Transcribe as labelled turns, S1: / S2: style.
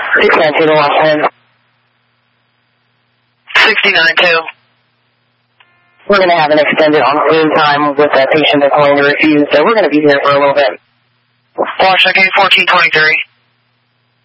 S1: 692 to Washington.
S2: 69-2.
S1: We're going to have an extended on-scene time with a patient that's going to refuse, so we're going to be here for a little bit.
S2: Washington 1423.